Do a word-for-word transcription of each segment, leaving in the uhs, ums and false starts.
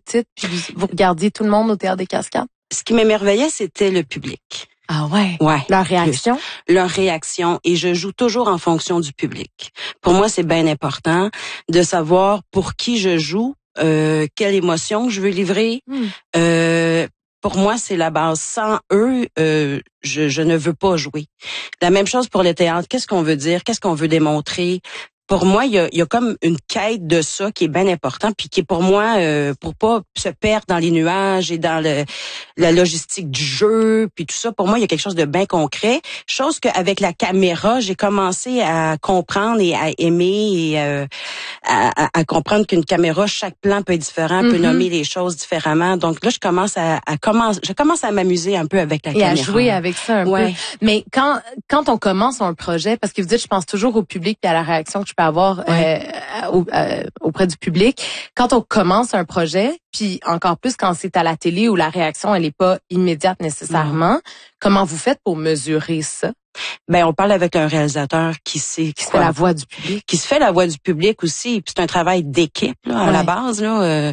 petite, puis vous, vous regardiez tout le monde au Théâtre des Cascades? Ce qui m'émerveillait, c'était le public. Ah ouais? Ouais. Leur réaction? Plus. Leur réaction. Et je joue toujours en fonction du public. Pour moi, c'est bien important de savoir pour qui je joue, euh, quelle émotion je veux livrer. Mm. Euh, pour moi, c'est la base. Sans eux, euh, je, je ne veux pas jouer. La même chose pour le théâtre. Qu'est-ce qu'on veut dire? Qu'est-ce qu'on veut démontrer? Pour moi, il y a, il y a comme une quête de ça qui est bien important, puis qui est pour moi, euh, pour pas se perdre dans les nuages et dans le, la logistique du jeu, puis tout ça. Pour moi, il y a quelque chose de bien concret. Chose qu'avec la caméra, j'ai commencé à comprendre et à aimer et euh, à, à, à comprendre qu'une caméra, chaque plan peut être différent, mm-hmm. peut nommer les choses différemment. Donc là, je commence à, à commence, je commence à m'amuser un peu avec la et caméra. Et à jouer avec ça un ouais. peu. Mais quand quand on commence un projet, parce que vous dites, je pense toujours au public et à la réaction que je peux avoir ouais. euh, au, euh, auprès du public. Quand on commence un projet, puis encore plus quand c'est à la télé où la réaction elle est pas immédiate nécessairement, mmh. comment vous faites pour mesurer ça? Ben on parle avec un réalisateur qui sait qui se fait la voix du public, qui se fait la voix du public aussi. Puis c'est un travail d'équipe là, à ouais. la base là, euh,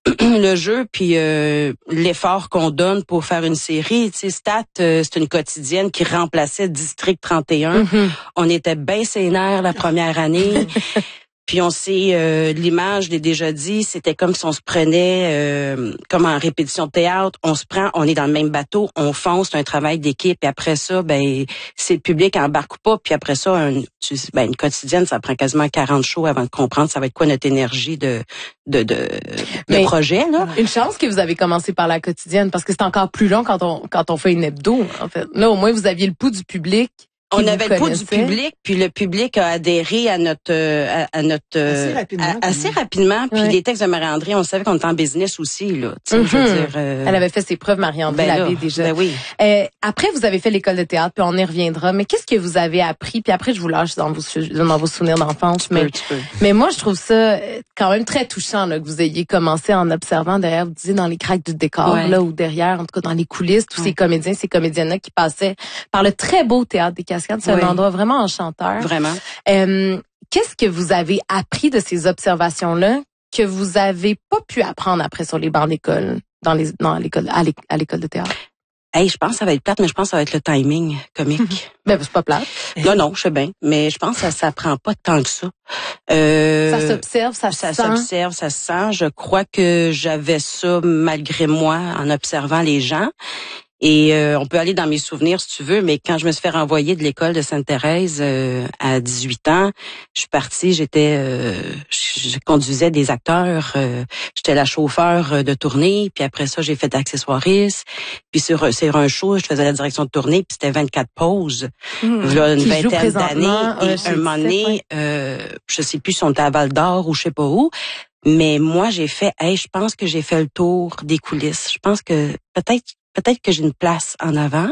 le jeu puis euh, l'effort qu'on donne pour faire une série. Tu sais, Stat, euh, c'est une quotidienne qui remplaçait District trente et un. Mm-hmm. On était bien sénères la première année. Puis on sait, euh, l'image, je l'ai déjà dit, c'était comme si on se prenait, euh, comme en répétition de théâtre, on se prend, on est dans le même bateau, on fonce, c'est un travail d'équipe, et après ça, ben c'est le public embarque ou pas, puis après ça, un, tu, ben, une quotidienne, ça prend quasiment quarante shows avant de comprendre ça va être quoi notre énergie de de de, de projet là. Une chance que vous avez commencé par la quotidienne, parce que c'est encore plus long quand on quand on fait une hebdo, en fait. Là, au moins, vous aviez le pouls du public. On avait le pouls du public, puis le public a adhéré à notre à, à notre assez rapidement. À, assez rapidement. Puis ouais. les textes de Marie-André, on savait qu'on était en business aussi là. Tu sais, mm-hmm. je veux dire. Euh... Elle avait fait ses preuves, Marie-André ben l'avait déjà. Ben oui. Euh, après, vous avez fait l'école de théâtre, puis on y reviendra. Mais qu'est-ce que vous avez appris? Puis après, je vous lâche dans vos dans vos souvenirs d'enfance. Tu mais peux, tu peux. mais moi, je trouve ça quand même très touchant là, que vous ayez commencé en observant derrière, vous disiez dans les craques du décor ouais. là ou derrière, en tout cas dans les coulisses, tous ouais. ces comédiens, ces comédiennes-là qui passaient par le très beau théâtre des Cascades. C'est ouais. un endroit vraiment enchanteur. Vraiment. Euh, qu'est-ce que vous avez appris de ces observations-là que vous avez pas pu apprendre après sur les bancs d'école, dans les, dans l'école, à l'école de théâtre? Hey, je pense que ça va être plate, mais je pense que ça va être le timing comique. Ben, c'est pas plate. Non, non, je sais bien, mais je pense que ça s'apprend pas tant que ça. Euh, ça s'observe, ça, ça se sent. Ça s'observe, ça se sent. Je crois que j'avais ça malgré moi en observant les gens. Et euh, on peut aller dans mes souvenirs si tu veux, mais quand je me suis fait renvoyer de l'école de Sainte-Thérèse euh, à dix-huit ans, je suis partie, j'étais, euh, je, je conduisais des acteurs, euh, j'étais la chauffeur de tournée, puis après ça j'ai fait accessoiriste, puis sur, sur un show je faisais la direction de tournée, puis c'était vingt-quatre pauses, mmh, là, une vingtaine d'années, et un moment donné, euh, je sais plus si on était à Val d'Or ou je sais pas où. Mais moi, j'ai fait, hey, je pense que j'ai fait le tour des coulisses. Je pense que peut-être Peut-être que j'ai une place en avant.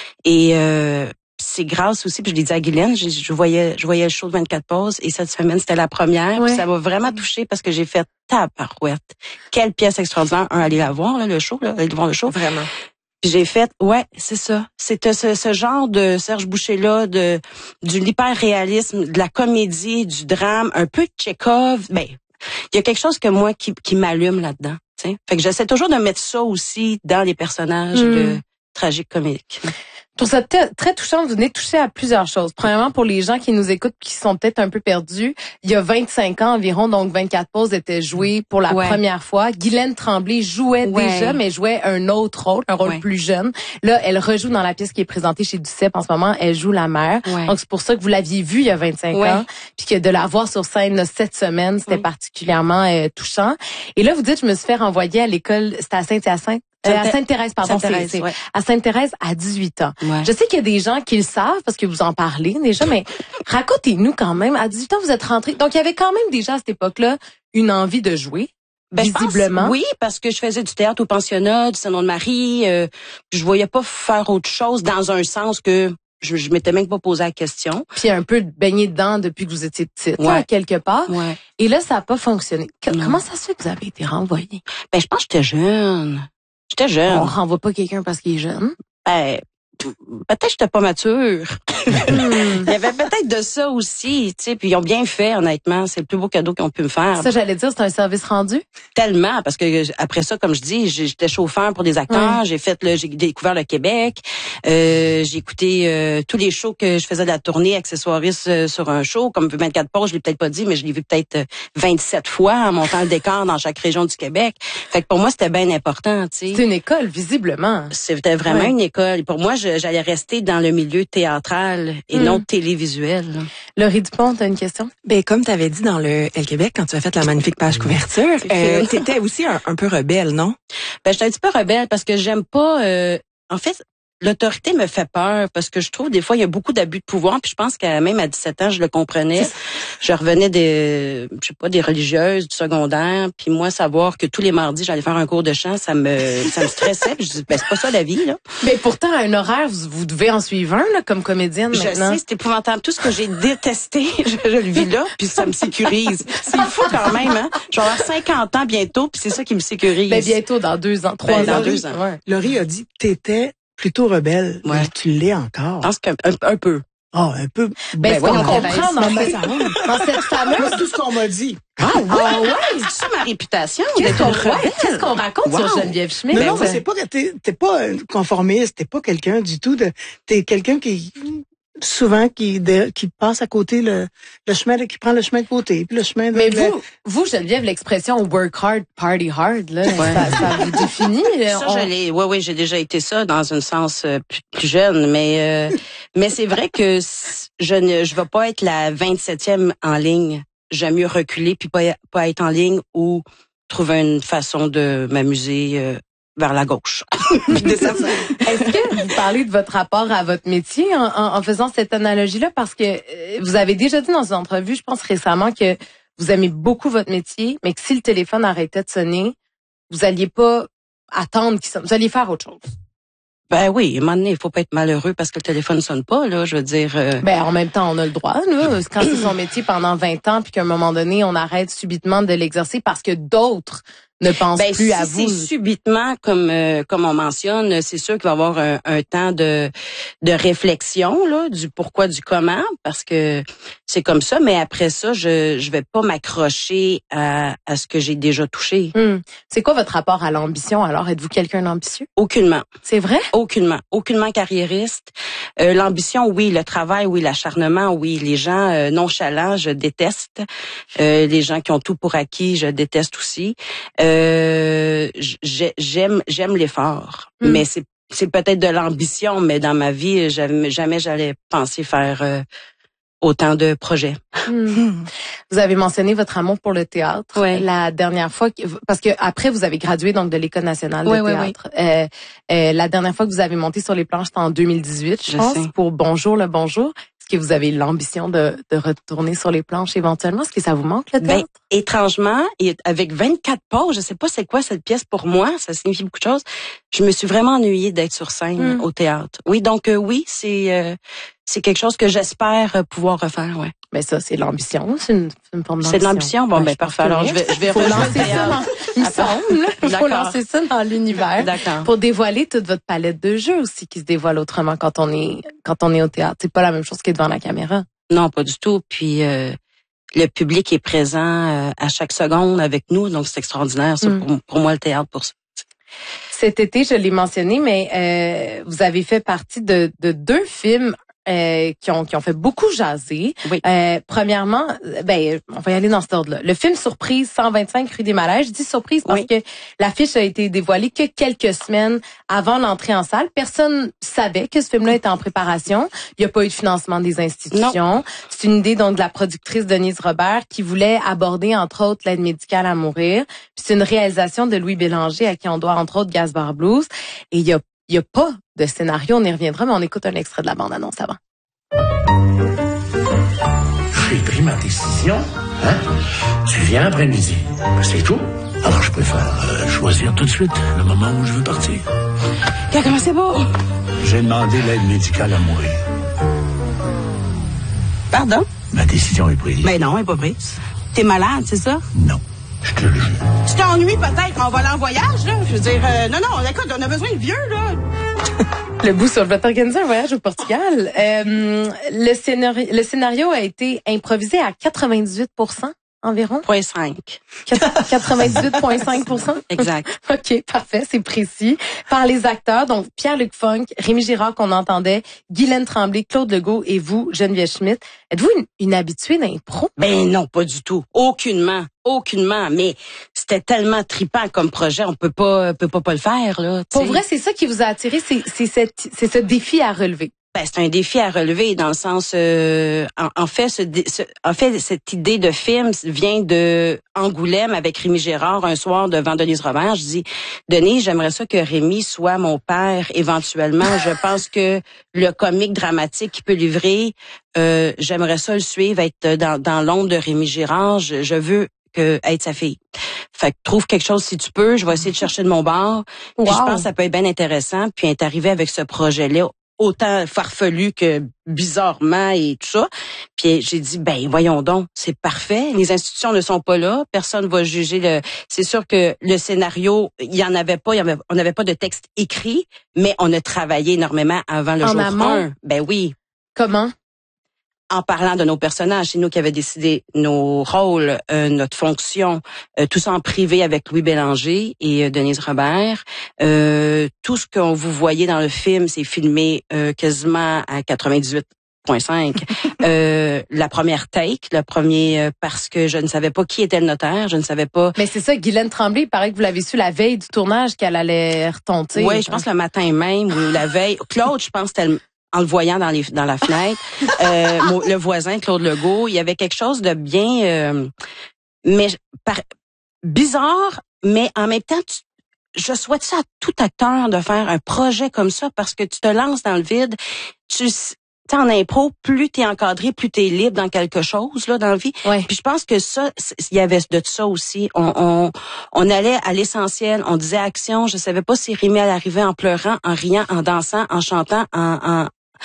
Et euh, c'est grâce aussi, puis je l'ai dit à Guylaine, je, je voyais je voyais le show de vingt-quatre pauses et cette semaine, c'était la première. Ouais. Puis ça m'a vraiment touchée parce que j'ai fait tabarouette. Quelle pièce extraordinaire. Un, aller la voir, là, le show, là, aller voir le show. Vraiment. Puis j'ai fait, ouais, c'est ça. C'était ce, ce genre de Serge Boucher-là, de du l'hyper-réalisme, de la comédie, du drame, un peu de Tchekhov. Ben, il y a quelque chose que moi qui, qui m'allume là-dedans. T'sais. Fait que j'essaie toujours de mettre ça aussi dans les personnages mmh. de tragiques comiques. Je trouve ça t- très touchant. Vous venez de toucher à plusieurs choses. Premièrement, pour les gens qui nous écoutent, qui sont peut-être un peu perdus, il y a vingt-cinq ans environ, donc vingt-quatre pauses étaient jouées pour la ouais. première fois. Guylaine Tremblay jouait ouais. déjà, mais jouait un autre rôle, un rôle ouais. plus jeune. Là, elle rejoue dans la pièce qui est présentée chez Duceppe en ce moment. Elle joue la mère. Ouais. Donc, c'est pour ça que vous l'aviez vue il y a vingt-cinq ouais. ans. Puis que de la voir sur scène là, cette semaine, c'était oui. particulièrement euh, touchant. Et là, vous dites, je me suis fait renvoyer à l'école, c'était à Saint-Hyacinthe. Euh, à Sainte-Thérèse, pardon, Sainte-Thérèse, c'est, c'est ouais. à Sainte-Thérèse à dix-huit ans. Ouais. Je sais qu'il y a des gens qui le savent parce que vous en parlez déjà, mais racontez-nous quand même, à dix-huit ans, vous êtes rentrés. Donc, il y avait quand même déjà à cette époque-là une envie de jouer, ben, visiblement. Je pense, oui, parce que je faisais du théâtre au pensionnat, du Saint-Nom-de-Marie. Euh, je voyais pas faire autre chose dans un sens que je, je m'étais même pas posé la question. Puis un peu baigné dedans depuis que vous étiez petite, ouais. là, quelque part. Ouais. Et là, ça a pas fonctionné. Que, non. Comment ça se fait que vous avez été renvoyé? Ben, je pense que j'étais jeune. J'étais jeune. On renvoie pas quelqu'un parce qu'il est jeune. Ben, peut-être j'étais pas mature. Il y avait peut-être de ça aussi, tu sais, puis ils ont bien fait, honnêtement. C'est le plus beau cadeau qu'ils ont pu me faire. Ça, j'allais dire, c'est un service rendu? Tellement, parce que après ça, comme je dis, j'étais chauffeur pour des acteurs, mmh. j'ai fait le, j'ai découvert le Québec, euh, j'ai écouté euh, tous les shows que je faisais de la tournée accessoiriste euh, sur un show, comme vingt-quatre pauses, je l'ai peut-être pas dit, mais je l'ai vu peut-être vingt-sept fois en montant le décor dans chaque région du Québec. Fait que pour moi, c'était bien important, tu sais. C'est une école, visiblement. C'était vraiment ouais. une école. Et pour moi, je, j'allais rester dans le milieu théâtral et mmh. non télévisuel. Laurie Dupont, t'as une question? Ben, comme t'avais dit dans le Elle Québec, quand tu as fait la magnifique page couverture, euh, t'étais aussi un, un peu rebelle, non? Ben, j'étais un petit peu rebelle parce que j'aime pas, euh, en fait, l'autorité me fait peur parce que je trouve des fois il y a beaucoup d'abus de pouvoir, puis je pense qu'à même à dix-sept ans je le comprenais. Je revenais des je sais pas des religieuses du secondaire, puis moi savoir que tous les mardis j'allais faire un cours de chant, ça me ça me stressait, puis je dis ben c'est pas ça la vie là. Mais pourtant à un horaire vous, vous devez en suivre un là comme comédienne je maintenant. Je sais, c'est épouvantable, tout ce que j'ai détesté, je, je le vis là, puis ça me sécurise. C'est fou quand même hein. Je vais avoir cinquante ans bientôt, puis c'est ça qui me sécurise. Ben bientôt dans deux ans, trois ben, ans, dans deux ans. Ouais. Laurie a dit t'étais plutôt rebelle. Ouais. Tu l'es encore. Je pense qu'un un, un peu. Ah, oh, un peu. Ben, ben on comprend dans, dans cette fameuse... tout ce qu'on m'a dit. Ah ouais? Ah ouais? C'est ça ma réputation Qu'est-ce qu'on, ouais, qu'est-ce qu'on raconte wow. sur Geneviève Schmidt? Mais non, mais c'est pas que t'es, t'es pas conformiste, t'es pas quelqu'un du tout de... T'es quelqu'un qui... souvent qui de, qui passe à côté le le chemin de, qui prend le chemin de côté puis le chemin de mais le... vous vous Geneviève l'expression work hard party hard là ouais. ça, ça vous définit ça on... je l'ai ouais ouais j'ai déjà été ça dans un sens euh, plus, plus jeune mais euh, mais c'est vrai que je ne je vais pas être la vingt-septième en ligne. J'aime mieux reculer puis pas pas être en ligne ou trouver une façon de m'amuser euh, vers la gauche. Est-ce que vous parlez de votre rapport à votre métier en, en, en faisant cette analogie-là? Parce que euh, vous avez déjà dit dans une entrevue, je pense récemment, que vous aimez beaucoup votre métier, mais que si le téléphone arrêtait de sonner, vous alliez pas attendre qu'il sonne. Vous alliez faire autre chose. Ben oui, à un moment donné, il faut pas être malheureux parce que le téléphone sonne pas, là, je veux dire... Euh... Ben en même temps, on a le droit, là. Quand c'est son métier pendant vingt ans, puis qu'à un moment donné, on arrête subitement de l'exercer parce que d'autres ne pensent ben, plus si à vous. C'est subitement, comme euh, comme on mentionne, c'est sûr qu'il va y avoir un, un temps de de réflexion là, du pourquoi, du comment, parce que c'est comme ça. Mais après ça, je je vais pas m'accrocher à à ce que j'ai déjà touché. Hum. C'est quoi votre rapport à l'ambition alors? Êtes-vous quelqu'un d'ambitieux? Aucunement. C'est vrai? Aucunement. Aucunement carriériste. Euh, l'ambition, oui. Le travail, oui. L'acharnement, oui. Les gens euh, nonchalants, je déteste. Euh, les gens qui ont tout pour acquis, je déteste aussi. Euh, j'aime j'aime l'effort, mm. mais c'est c'est peut-être de l'ambition, mais dans ma vie, jamais, jamais j'allais penser faire euh, autant de projets. Mm. Vous avez mentionné votre amour pour le théâtre. Ouais. La dernière fois, que, parce que après vous avez gradué donc de l'École nationale de ouais, théâtre. Ouais, ouais. Euh, euh, la dernière fois que vous avez monté sur les planches, c'était en deux mille dix-huit, je, je pense, sais. Pour Bonjour le Bonjour. Est-ce que vous avez l'ambition de, de retourner sur les planches éventuellement? Est-ce que ça vous manque, le théâtre? Ben, étrangement, et avec vingt-quatre pauses, je sais pas c'est quoi cette pièce pour moi, ça signifie beaucoup de choses. Je me suis vraiment ennuyée d'être sur scène mm. au théâtre. Oui, donc euh, oui, c'est euh, c'est quelque chose que j'espère pouvoir refaire, ouais. Mais ça, c'est l'ambition, c'est une, une forme d'ambition. C'est de l'ambition, bon, ben, ben parfait. Alors, je vais, je vais faut lancer ça dans, il me semble, il faut lancer ça dans l'univers. D'accord. Pour dévoiler toute votre palette de jeux aussi qui se dévoile autrement quand on est, quand on est au théâtre. C'est pas la même chose que devant la caméra. Non, pas du tout. Puis, euh, le public est présent euh, à chaque seconde avec nous, donc c'est extraordinaire, ça, mm. pour, pour moi, le théâtre, pour ça. Cet été, je l'ai mentionné, mais euh, vous avez fait partie de, de deux films Euh, qui ont qui ont fait beaucoup jaser. Oui. Euh, premièrement, ben on va y aller dans cet ordre-là. Le film Surprise cent vingt-cinq rue des Malèches. Je dis surprise parce oui. que l'affiche a été dévoilée que quelques semaines avant l'entrée en salle. Personne savait que ce film-là était en préparation. Il n'y a pas eu de financement des institutions. Non. C'est une idée donc de la productrice Denise Robert qui voulait aborder entre autres l'aide médicale à mourir. Puis c'est une réalisation de Louis Bélanger à qui on doit entre autres Gaspard Blues. Et il y a Il n'y a pas de scénario, on y reviendra, mais on écoute un extrait de la bande-annonce avant. J'ai pris ma décision, hein? Tu viens après-midi, c'est tout. Alors je préfère euh, choisir tout de suite le moment où je veux partir. Comment c'est beau? J'ai demandé l'aide médicale à mourir. Pardon? Ma décision est prise. Ben non, elle n'est pas prise. T'es malade, c'est ça? Non. Je te le jure. Tu t'ennuies peut-être en volant en voyage, là? Je veux dire, euh, non, non, écoute, on a besoin de vieux, là. Le bout sur le vote organiser un voyage au Portugal. Euh, le scénario, le scénario a été improvisé à quatre-vingt-dix-huit pour cent environ. zéro virgule cinq. quatre-vingt-dix-huit virgule cinq pour cent. Exact. OK, parfait, c'est précis. Par les acteurs, donc Pierre-Luc Funk, Rémi Girard qu'on entendait, Guylaine Tremblay, Claude Legault et vous, Geneviève Schmidt. Êtes-vous une, une habituée d'impro? Ben non, pas du tout. Aucunement. Aucunement. Mais c'était tellement trippant comme projet, on peut pas, peut pas pas le faire, là. Pour vrai, c'est ça qui vous a attiré, c'est, c'est cette, c'est ce défi à relever. Ben, c'est un défi à relever dans le sens euh, en, en fait ce, ce en fait cette idée de film vient de Angoulême avec Rémi Girard un soir devant Denise Robert. Je dis Denise, j'aimerais ça que Rémi soit mon père éventuellement. Je pense que le comique dramatique qu'il peut livrer, euh, j'aimerais ça le suivre, être dans dans l'ombre de Rémi Girard. Je, je veux que être sa fille. Fait que trouve quelque chose si tu peux. Je vais essayer de chercher de mon bord. Puis wow. Je pense que ça peut être bien intéressant. Puis être arrivé avec ce projet-là. Autant farfelu que bizarrement et tout ça. Puis j'ai dit, ben voyons donc, c'est parfait. Les institutions ne sont pas là. Personne va juger le... C'est sûr que le scénario, il y en avait pas. Il y avait, on n'avait pas de texte écrit, mais on a travaillé énormément avant le en jour amont? un. Ben oui. Comment? En parlant de nos personnages, c'est nous qui avions décidé nos rôles, euh, notre fonction, euh, tout ça en privé avec Louis Bélanger et euh, Denise Robert. Euh, tout ce qu'on vous voyez dans le film, c'est filmé euh, quasiment à quatre-vingt-dix-huit virgule cinq. euh, la première take, le premier euh, parce que je ne savais pas qui était le notaire, je ne savais pas. Mais c'est ça, Guylaine Tremblay, il paraît que vous l'avez su la veille du tournage qu'elle allait retonter. Oui, je pense le matin même ou la veille. Claude, je pense c'était le en le voyant dans les dans la fenêtre, euh, mon, le voisin Claude Legault, il y avait quelque chose de bien, euh, mais par, bizarre, mais en même temps, tu, je souhaite ça à tout acteur de faire un projet comme ça parce que tu te lances dans le vide. Tu t'es en impro, plus t'es encadré, plus t'es libre dans quelque chose là dans la vie. Ouais. Puis je pense que ça, il y avait de ça aussi. On, on, on allait à l'essentiel, on disait action. Je savais pas si Rémi allait arriver en pleurant, en riant, en dansant, en chantant, en, en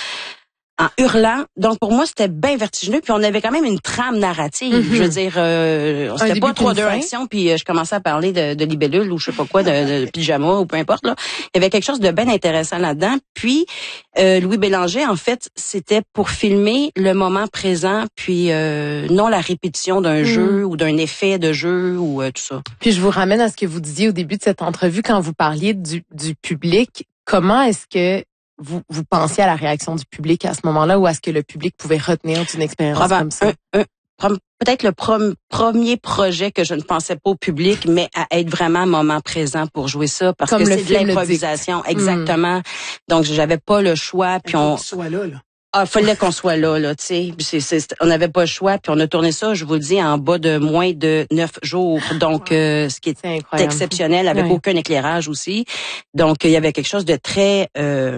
en hurlant. Donc, pour moi, c'était bien vertigineux. Puis, on avait quand même une trame narrative. Mm-hmm. Je veux dire, euh, c'était pas trois deux actions. Puis, euh, je commençais à parler de, de libellule ou je sais pas quoi, de, de pyjama ou peu importe. Là, il y avait quelque chose de bien intéressant là-dedans. Puis, euh, Louis Bélanger, en fait, c'était pour filmer le moment présent, puis euh, non la répétition d'un mm. jeu ou d'un effet de jeu ou euh, tout ça. Puis, je vous ramène à ce que vous disiez au début de cette entrevue quand vous parliez du, du public. Comment est-ce que Vous, vous pensiez à la réaction du public à ce moment-là ou à ce que le public pouvait retenir d'une expérience Probable, comme ça? Un, un, peut-être le prom, premier projet que je ne pensais pas au public, mais à être vraiment à moment présent pour jouer ça, parce comme que c'est de l'improvisation, exactement. Mm. Donc, j'avais pas le choix. Puis on soit là, là. Ah, fallait qu'on soit là, là, tu sais. C'est, c'est, on n'avait pas le choix, puis on a tourné ça, je vous le dis, en bas de moins de neuf jours. Donc, euh, ce qui est, est exceptionnel, avec oui. aucun éclairage aussi. Donc, il y avait quelque chose de très euh,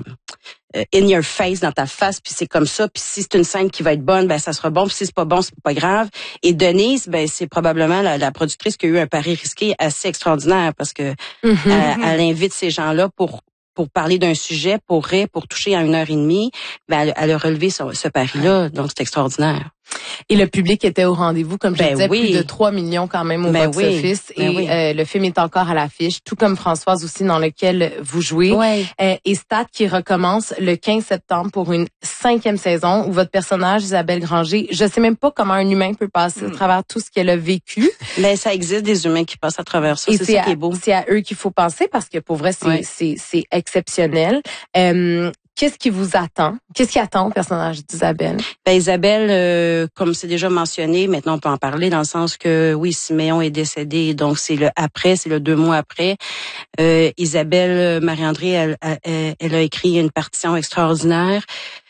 in your face, dans ta face, puis c'est comme ça. Puis si c'est une scène qui va être bonne, ben ça sera bon. Puis si c'est pas bon, c'est pas grave. Et Denise, ben c'est probablement la, la productrice qui a eu un pari risqué assez extraordinaire, parce que mm-hmm. elle, elle invite ces gens-là pour pour parler d'un sujet, pour rire, pour toucher à une heure et demie, ben elle, elle a relevé ce, ce pari-là, donc c'est extraordinaire. Et le public était au rendez-vous, comme je ben disais, oui. plus de trois millions quand même au ben box-office. Oui. Ben et oui. euh, le film est encore à l'affiche, tout comme Françoise aussi, dans lequel vous jouez. Ouais. Euh, et Stade qui recommence le quinze septembre pour une cinquième saison où votre personnage, Isabelle Granger, je sais même pas comment un humain peut passer mm. à travers tout ce qu'elle a vécu. Mais ça existe des humains qui passent à travers ça, et c'est, c'est ça à, qui est beau. C'est à eux qu'il faut penser parce que pour vrai, c'est, ouais. c'est, c'est exceptionnel. Euh, Qu'est-ce qui vous attend? Qu'est-ce qui attend au personnage d'Isabelle? Ben, Isabelle, euh, comme c'est déjà mentionné, maintenant on peut en parler dans le sens que, oui, Siméon est décédé, donc c'est le après, c'est le deux mois après. Euh, Isabelle Marie-André, elle, elle, elle a écrit une partition extraordinaire,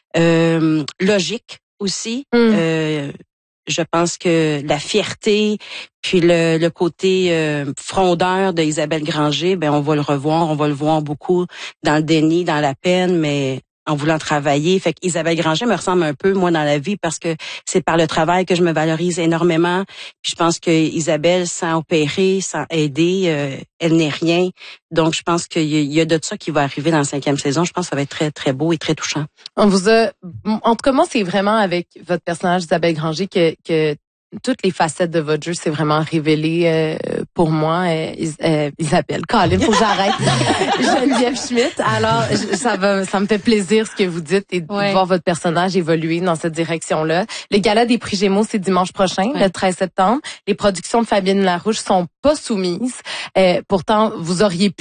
euh, logique aussi. Mm. Euh, je pense que la fierté, puis le, le côté euh, frondeur de Isabelle Granger, ben on va le revoir, on va le voir beaucoup dans le déni, dans la peine, mais en voulant travailler. Fait qu'Isabelle Granger me ressemble un peu, moi, dans la vie, parce que c'est par le travail que je me valorise énormément. Puis je pense que Isabelle, sans opérer, sans aider, euh, elle n'est rien. Donc, je pense qu'il y a, il y a de ça qui va arriver dans la cinquième saison. Je pense que ça va être très, très beau et très touchant. On vous a... En tout cas, moi, c'est vraiment avec votre personnage Isabelle Granger que... que toutes les facettes de votre jeu, c'est vraiment révélé euh, pour moi. Euh, Is- euh, Isabelle, Colin, faut que j'arrête. Geneviève Schmidt. Alors, je- ça va, ça me fait plaisir ce que vous dites et de Ouais. voir votre personnage évoluer dans cette direction-là. Le gala des prix Gémeaux, c'est dimanche prochain, Ouais. le treize septembre. Les productions de Fabienne Larouche sont pas soumises. Euh, pourtant, vous auriez pu